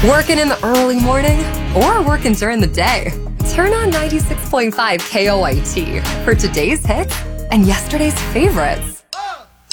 Working in the early morning or working during the day? Turn on 96.5 KOIT for today's hits and yesterday's favorites.